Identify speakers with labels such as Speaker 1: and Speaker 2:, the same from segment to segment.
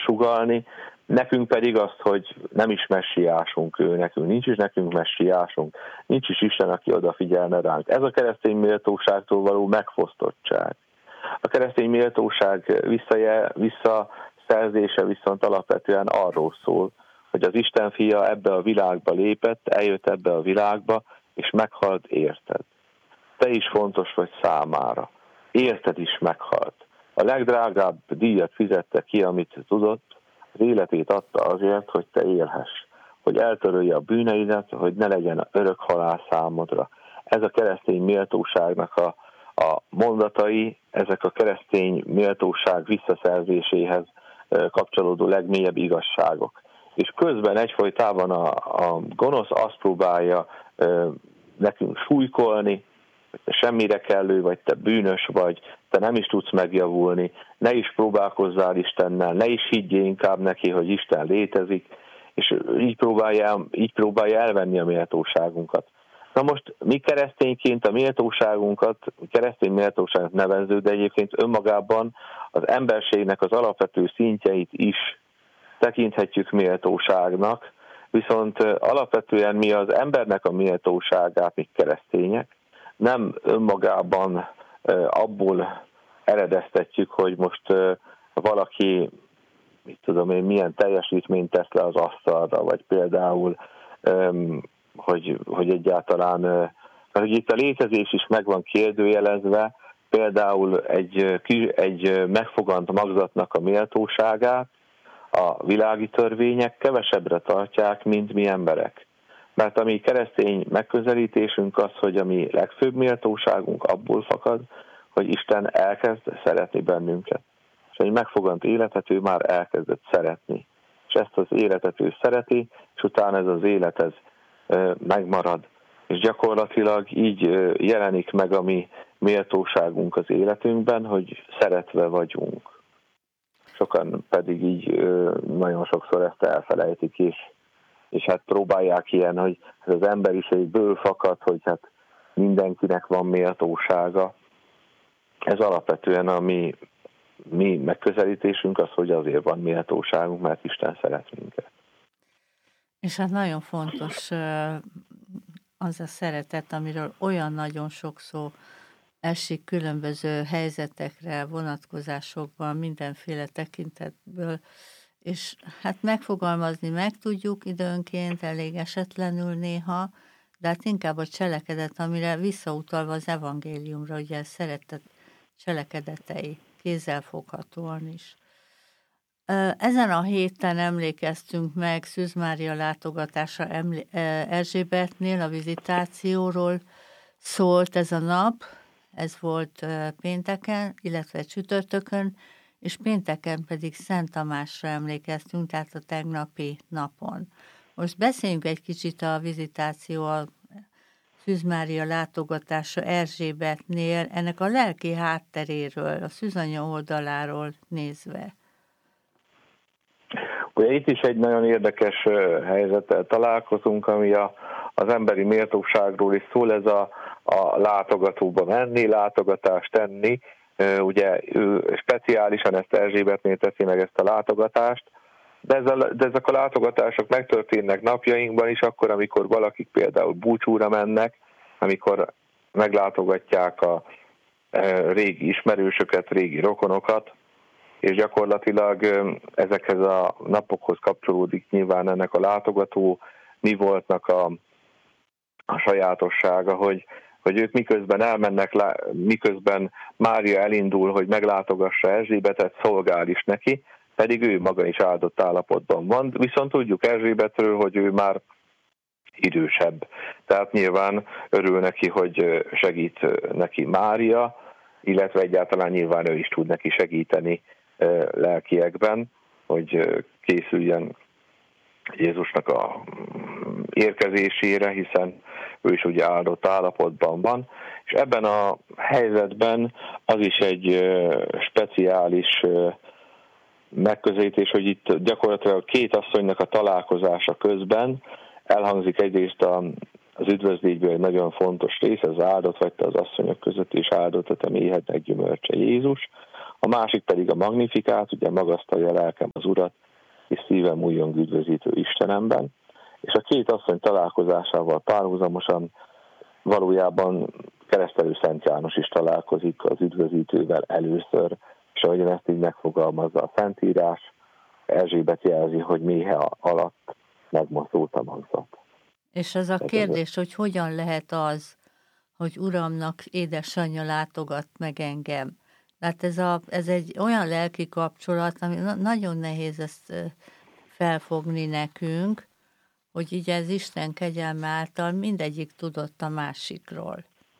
Speaker 1: sugallni, nekünk pedig azt, hogy nem is messiásunk ő, nekünk nincs is nekünk messiásunk, nincs is Isten, aki odafigyelne ránk. Ez a keresztény méltóságtól való megfosztottság. A keresztény méltóság visszaszerzése viszont alapvetően arról szól, hogy az Isten fia ebbe a világba lépett, eljött ebbe a világba, és meghalt érted. Te is fontos vagy számára. Érted is meghalt. A legdrágább díjat fizette ki, amit tudott, az életét adta azért, hogy te élhess, hogy eltörölje a bűneidet, hogy ne legyen örök halál számodra. Ez a keresztény méltóságnak a mondatai, ezek a keresztény méltóság visszaszerzéséhez kapcsolódó legmélyebb igazságok. És közben egyfolytában a gonosz azt próbálja nekünk súlykolni, hogy te semmire kellő vagy, te bűnös vagy, te nem is tudsz megjavulni, ne is próbálkozzál Istennel, ne is higgyél inkább neki, hogy Isten létezik, és így próbálja elvenni a méltóságunkat. Na most mi keresztényként a méltóságunkat, keresztény méltóságot nevező, de egyébként önmagában az emberségnek az alapvető szintjeit is tekinthetjük méltóságnak, viszont alapvetően mi az embernek a méltóságát, mi keresztények, nem önmagában abból eredeztetjük, hogy most valaki, mit tudom én, milyen teljesítményt tesz le az asztalra, vagy például, hogy egyáltalán, hogy itt a létezés is meg van kérdőjelezve, például egy megfogant magzatnak a méltóságát a világi törvények kevesebbre tartják, mint mi emberek. Mert a mi keresztény megközelítésünk az, hogy a mi legfőbb méltóságunk abból fakad, hogy Isten elkezd szeretni bennünket. És egy megfogant életet ő már elkezdett szeretni. És ezt az életet ő szereti, és utána ez az élet megmarad. És gyakorlatilag így jelenik meg a mi méltóságunk az életünkben, hogy szeretve vagyunk. Sokan pedig így nagyon sokszor ezt elfelejtik, és hát próbálják ilyen, hogy ez az emberiségből fakad, hogy hát mindenkinek van méltósága. Ez alapvetően a mi megközelítésünk az, hogy azért van méltóságunk, mert Isten szeret minket.
Speaker 2: És hát nagyon fontos az a szeretet, amiről olyan nagyon sok szó esik különböző helyzetekre, vonatkozásokban, mindenféle tekintetből, és hát megfogalmazni meg tudjuk időnként, elég esetlenül néha, de hát inkább a cselekedet, amire visszautalva az evangéliumra, ugye szeretet cselekedetei, kézzelfoghatóan is. Ezen a héten emlékeztünk meg Szűz Mária látogatása Erzsébetnél, a vizitációról szólt ez a nap, ez volt pénteken, illetve csütörtökön, és pénteken pedig Szent Tamásra emlékeztünk, tehát a tegnapi napon. Most beszéljünk egy kicsit a vizitáció, a Szűz Mária látogatása Erzsébetnél, ennek a lelki hátteréről, a szűzanya oldaláról nézve.
Speaker 1: Ugye itt is egy nagyon érdekes helyzettel találkozunk, ami az emberi méltóságról is szól, ez a látogatóba menni, látogatást tenni. Ugye ő speciálisan ezt Erzsébetnél teszi meg ezt a látogatást, de ezek a látogatások megtörténnek napjainkban is, akkor, amikor valakik például búcsúra mennek, amikor meglátogatják a régi ismerősöket, régi rokonokat, és gyakorlatilag ezekhez a napokhoz kapcsolódik nyilván ennek a látogató mi voltnak a sajátossága, hogy ők miközben elmennek, miközben Mária elindul, hogy meglátogassa Erzsébetet, szolgál is neki, pedig ő maga is áldott állapotban van. Viszont tudjuk Erzsébetről, hogy ő már idősebb. Tehát nyilván örül neki, hogy segít neki Mária, illetve egyáltalán nyilván ő is tud neki segíteni lelkiekben, hogy készüljen Jézusnak a érkezésére, hiszen ő is ugye áldott állapotban van, és ebben a helyzetben az is egy speciális megközelítés, hogy itt gyakorlatilag két asszonynak a találkozása közben elhangzik egyrészt az üdvözlétből egy nagyon fontos rész, az áldott vagy te az asszonyok között, és áldott a te méhednek gyümölcse Jézus. a másik pedig a Magnifikát, ugye magasztalja lelkem az Urat, és szívem újjong üdvözítő Istenemben. És a két asszony találkozásával párhuzamosan valójában keresztelő Szent János is találkozik az üdvözítővel először, és ahogyan ezt így megfogalmazza a Szentírás, Erzsébet jelzi, hogy méhe alatt megmozdult a magzat.
Speaker 2: És ez a kérdés, hogy hogyan lehet az, hogy Uramnak édesanyja látogat meg engem. Tehát ez egy olyan lelki kapcsolat, ami nagyon nehéz ezt felfogni nekünk, hogy így ez Isten kegyelme által mindegyik tudott a másikról.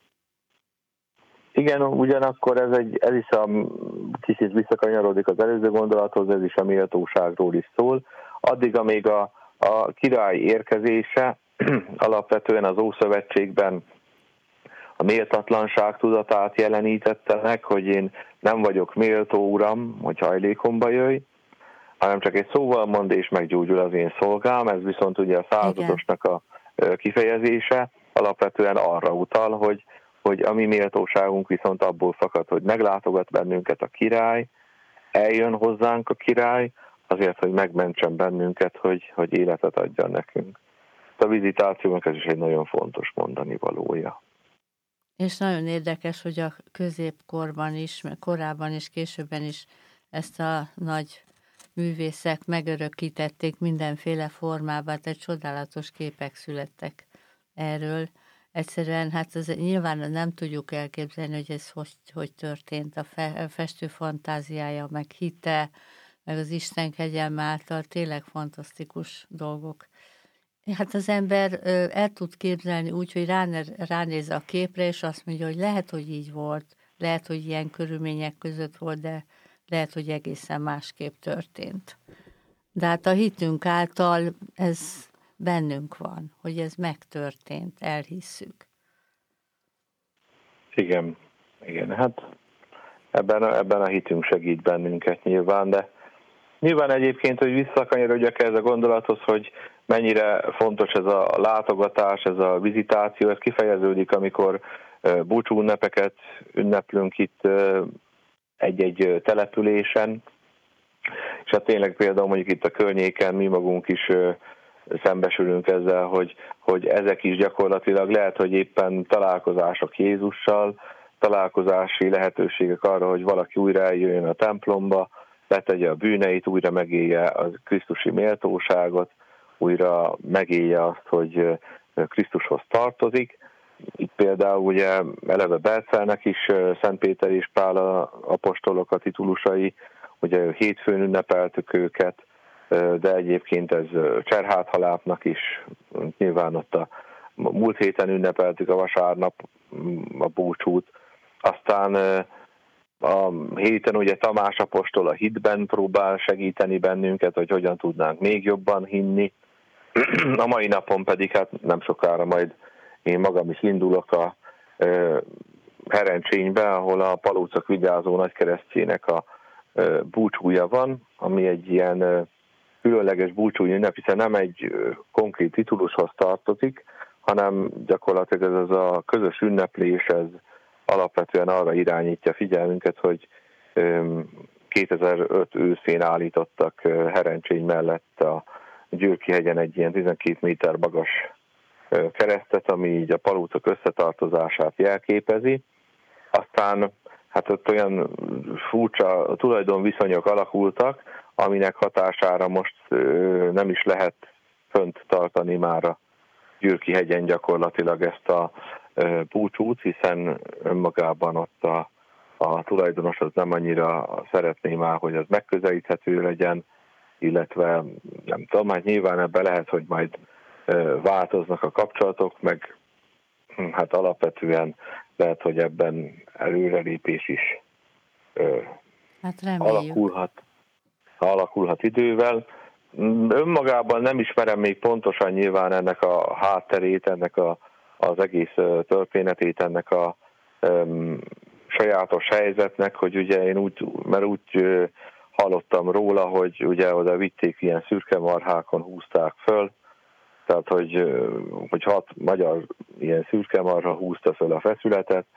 Speaker 1: Igen, ugyanakkor ez is kicsit visszakanyarodik az előző gondolathoz, ez is a méltóságról is szól. Addig, amíg a király érkezése alapvetően az Ószövetségben a méltatlanság tudatát jelenítette meg, hogy én nem vagyok méltó, Uram, hogy hajlékomba jöjj, hanem csak egy szóval mond, és meggyógyul az én szolgám. Ez viszont ugye a századosnak a kifejezése alapvetően arra utal, hogy a mi méltóságunk viszont abból fakad, hogy meglátogat bennünket a király, eljön hozzánk a király, azért, hogy megmentsen bennünket, hogy életet adjon nekünk. A vizitációnak ez is egy nagyon fontos mondani valója.
Speaker 2: És nagyon érdekes, hogy a középkorban is, korábban és későbben is ezt a nagy művészek megörökítették mindenféle formában, tehát csodálatos képek születtek erről. Egyszerűen, hát nyilván nem tudjuk elképzelni, hogy ez hogy történt. A festő fantáziája, meg hite, meg az Isten kegyelme által tényleg fantasztikus dolgok. Hát az ember el tud képzelni úgy, hogy ránéz a képre, és azt mondja, hogy lehet, hogy így volt, lehet, hogy ilyen körülmények között volt, de lehet, hogy egészen másképp történt. De hát a hitünk által ez bennünk van, hogy ez megtörtént, elhisszük.
Speaker 1: Igen, hát ebben a hitünk segít bennünket nyilván, de nyilván egyébként, hogy visszakanyarodjak ez a gondolathoz, hogy mennyire fontos ez a látogatás, ez a vizitáció, ez kifejeződik, amikor búcsú ünnepeket ünneplünk itt egy-egy településen, és hát tényleg például mondjuk itt a környéken mi magunk is szembesülünk ezzel, hogy ezek is gyakorlatilag lehet, hogy éppen találkozások Jézussal, találkozási lehetőségek arra, hogy valaki újra eljöjjön a templomba, letegye a bűneit, újra megélje a krisztusi méltóságot, újra megélje azt, hogy Krisztushoz tartozik. Itt például ugye eleve Bercelnek is Szent Péter és Pál apostolok a titulusai, ugye hétfőn ünnepeltük őket, de egyébként ez Cserháthalápnak is, nyilván ott a múlt héten ünnepeltük a vasárnap a búcsút, aztán a héten ugye Tamás apostol a hitben próbál segíteni bennünket, hogy hogyan tudnánk még jobban hinni. A mai napon pedig hát nem sokára majd én magam is indulok a Herencsénybe, ahol a Palócok Vigyázó Nagykeresztjének a búcsúja van, ami egy ilyen különleges búcsúi ünnep, hiszen nem egy konkrét titulushoz tartozik, hanem gyakorlatilag ez a közös ünneplés, ez alapvetően arra irányítja figyelmünket, hogy 2005 őszén állítottak Herencsény mellett a Győrki-hegyen egy ilyen 12 méter magas keresztet, ami így a palócok összetartozását jelképezi. Aztán hát ott olyan furcsa tulajdonviszonyok alakultak, aminek hatására most nem is lehet fönt tartani már a Győrki-hegyen gyakorlatilag ezt a búcsút, hiszen önmagában ott a tulajdonos az nem annyira szeretné már, hogy az megközelíthető legyen, illetve nem tudom, hát nyilván ebben lehet, hogy majd változnak a kapcsolatok, meg hát alapvetően lehet, hogy ebben előrelépés is
Speaker 2: hát
Speaker 1: alakulhat idővel. Önmagában nem ismerem még pontosan nyilván ennek a hátterét, ennek az egész történetét, ennek a sajátos helyzetnek, hogy ugye én úgy hallottam róla, hogy ugye oda vitték, ilyen szürke marhákon húzták föl, tehát hogy 6 magyar ilyen szürke marha húzta föl a feszületet,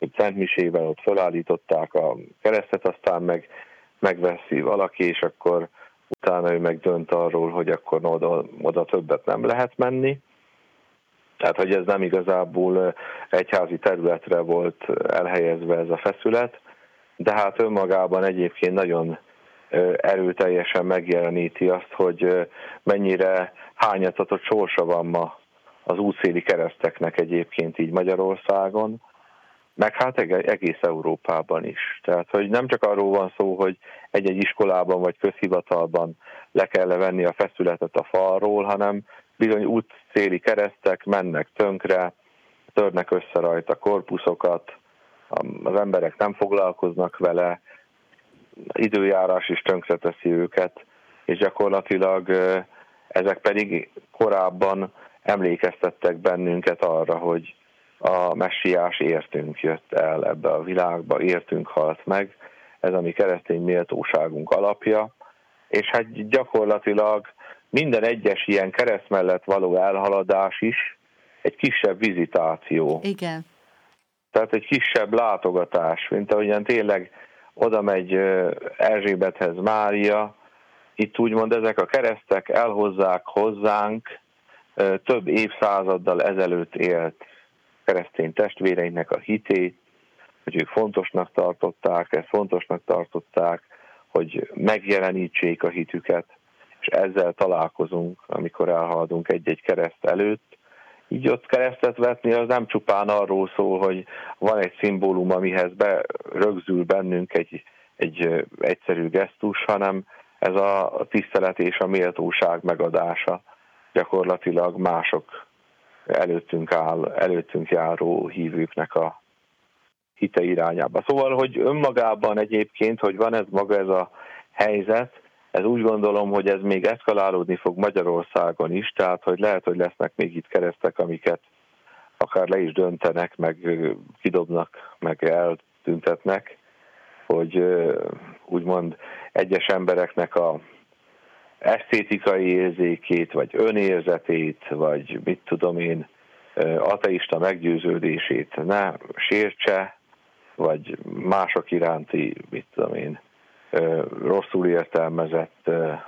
Speaker 1: szentmisével ott felállították a keresztet, aztán megveszi valaki, és akkor utána ő meg dönt arról, hogy akkor oda többet nem lehet menni. Tehát, hogy ez nem igazából egyházi területre volt elhelyezve ez a feszület, de hát önmagában egyébként nagyon erőteljesen megjeleníti azt, hogy mennyire hányatatott sorsa van ma az útszéli kereszteknek egyébként így Magyarországon, meg hát egész Európában is. Tehát, hogy nem csak arról van szó, hogy egy-egy iskolában vagy közhivatalban le kell venni a feszületet a falról, hanem bizony útszéli keresztek mennek tönkre, törnek össze rajta korpuszokat, az emberek nem foglalkoznak vele, időjárás is tönkreteszi őket, és gyakorlatilag ezek pedig korábban emlékeztettek bennünket arra, hogy a messiás értünk jött el ebbe a világba, értünk halt meg, ez a mi keresztény méltóságunk alapja, és hát gyakorlatilag minden egyes ilyen kereszt mellett való elhaladás is egy kisebb vizitáció.
Speaker 2: Igen.
Speaker 1: Tehát egy kisebb látogatás, mint ahogyan tényleg oda megy Erzsébethez Mária, itt úgymond ezek a keresztek elhozzák hozzánk több évszázaddal ezelőtt élt keresztény testvéreinknek a hitét, hogy ők fontosnak tartották, hogy megjelenítsék a hitüket, és ezzel találkozunk, amikor elhaladunk egy-egy kereszt előtt. Így ott keresztet vetni, az nem csupán arról szól, hogy van egy szimbólum, amihez rögzül bennünk egy egyszerű gesztus, hanem ez a tisztelet és a méltóság megadása gyakorlatilag mások előttünk járó hívőknek a hite irányába. Szóval, hogy önmagában egyébként, hogy van ez a helyzet, ez úgy gondolom, hogy ez még eszkalálódni fog Magyarországon is, tehát hogy lehet, hogy lesznek még itt keresztek, amiket akár le is döntenek, meg kidobnak, meg eltüntetnek, hogy úgymond egyes embereknek a esztétikai érzékét, vagy önérzetét, vagy mit tudom én, ateista meggyőződését ne sértse, vagy mások iránti, mit tudom én, rosszul értelmezett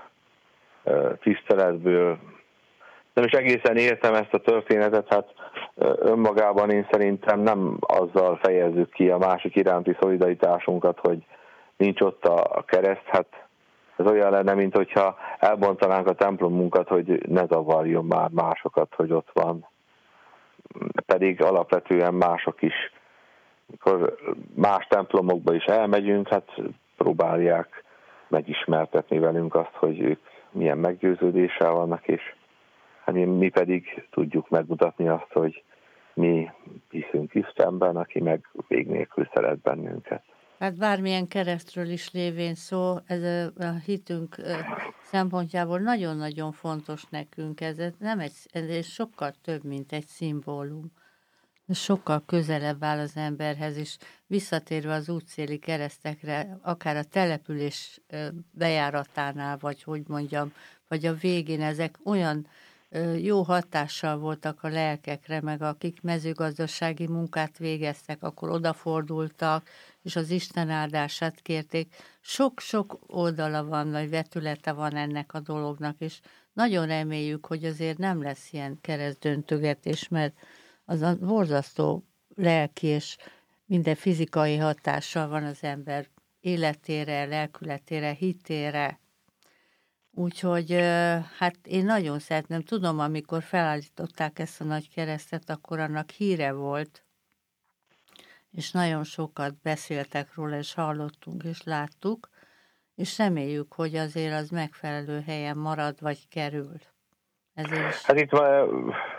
Speaker 1: tiszteletből. Nem is egészen értem ezt a történetet, hát önmagában én szerintem nem azzal fejezzük ki a másik iránti szolidaritásunkat, hogy nincs ott a kereszt, hát ez olyan lenne, mint hogyha elbontanánk a templomunkat, hogy ne zavarjon már másokat, hogy ott van. Pedig alapvetően mások is, mikor más templomokba is elmegyünk, hát próbálják megismertetni velünk azt, hogy ők milyen meggyőződéssel vannak, és hát mi pedig tudjuk megmutatni azt, hogy mi hiszünk Istenben, aki meg vég nélkül szeret bennünket.
Speaker 2: Hát bármilyen keresztről is lévén szó, ez a hitünk szempontjából nagyon-nagyon fontos nekünk. Ez sokkal több, mint egy szimbólum. Ez sokkal közelebb áll az emberhez, és visszatérve az útszéli keresztekre, akár a település bejáratánál, vagy hogy mondjam, vagy a végén, ezek olyan jó hatással voltak a lelkekre, meg akik mezőgazdasági munkát végeztek, akkor odafordultak, és az Isten áldását kérték. Sok-sok oldala van, vagy vetülete van ennek a dolognak, és nagyon reméljük, hogy azért nem lesz ilyen keresztdöntögetés, mert az a borzasztó lelki és minden fizikai hatással van az ember életére, lelkületére, hitére. Úgyhogy hát én nagyon szeretném, tudom, amikor felállították ezt a nagy keresztet, akkor annak híre volt, és nagyon sokat beszéltek róla, és hallottunk, és láttuk, és reméljük, hogy azért az megfelelő helyen marad, vagy kerül. Ezért is...
Speaker 1: Hát itt már,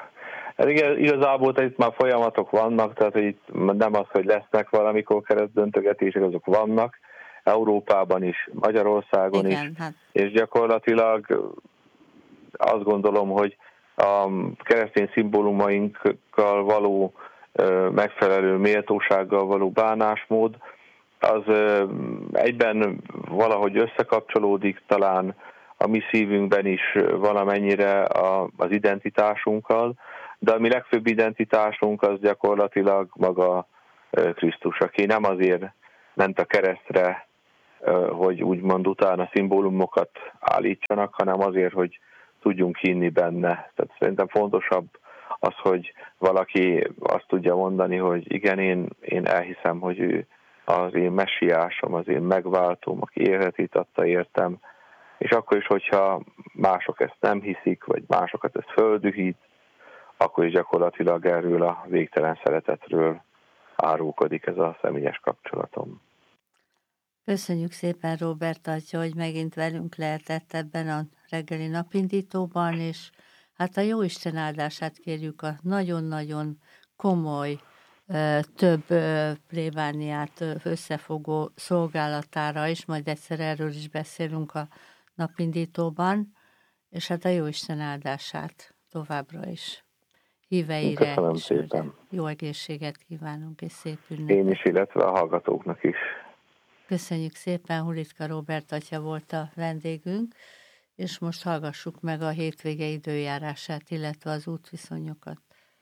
Speaker 1: igazából itt már folyamatok vannak, tehát itt nem az, hogy lesznek valamikor keresztdöntögetések, azok vannak, Európában is, Magyarországon
Speaker 2: igen,
Speaker 1: is,
Speaker 2: hát...
Speaker 1: és gyakorlatilag azt gondolom, hogy a keresztény szimbólumainkkal való megfelelő méltósággal való bánásmód, az egyben valahogy összekapcsolódik talán a mi szívünkben is valamennyire az identitásunkkal, de a mi legfőbb identitásunk az gyakorlatilag maga Krisztus, aki nem azért ment a keresztre, hogy úgymond utána szimbólumokat állítsanak, hanem azért, hogy tudjunk hinni benne. Tehát szerintem fontosabb az, hogy valaki azt tudja mondani, hogy igen, én elhiszem, hogy ő az én messiásom, az én megváltóm, aki életét adta értem, és akkor is, hogyha mások ezt nem hiszik, vagy másokat ez földühít, akkor is gyakorlatilag erről a végtelen szeretetről árulkodik ez a személyes kapcsolatom.
Speaker 2: Köszönjük szépen, Róbert atya, hogy megint velünk lehetett ebben a reggeli napindítóban, és hát a Jóisten áldását kérjük a nagyon-nagyon komoly, több plébániát összefogó szolgálatára is, majd egyszer erről is beszélünk a napindítóban, és hát a Jóisten áldását továbbra is híveire.
Speaker 1: Köszönöm szépen.
Speaker 2: Jó egészséget kívánunk, és szép ünnepet.
Speaker 1: Én is, illetve a hallgatóknak is.
Speaker 2: Köszönjük szépen, Hulitka Róbert atya volt a vendégünk, és most hallgassuk meg a hétvége időjárását, illetve az útviszonyokat.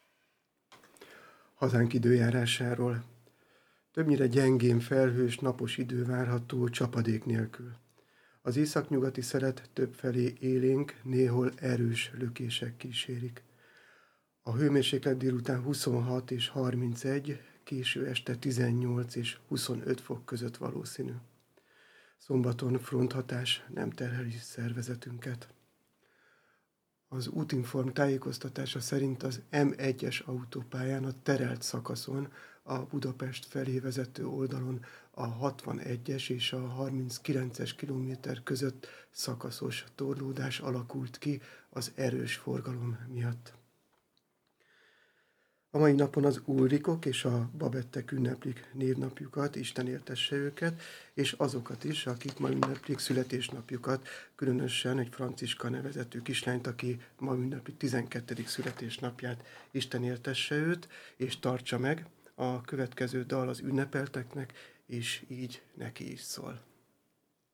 Speaker 3: Hazánk időjárásáról. Többnyire gyengén felhős, napos idő várható csapadék nélkül. Az északnyugati szelet többfelé élénk, néhol erős lökések kísérik. A hőmérséklet délután 26 és 31, késő este 18 és 25 fok között valószínű. Szombaton fronthatás nem terheli szervezetünket. Az Útinform tájékoztatása szerint az M1-es autópályán a terelt szakaszon, a Budapest felé vezető oldalon a 61-es és a 39-es kilométer között szakaszos torlódás alakult ki az erős forgalom miatt. A mai napon az Ulrikok és a Babettek ünneplik névnapjukat, Isten éltesse őket, és azokat is, akik ma ünneplik születésnapjukat, különösen egy Franciska nevezetű kislányt, aki ma ünnepli 12. születésnapját, Isten éltesse őt, és tartsa meg. A következő dal az ünnepelteknek, és így neki is szól.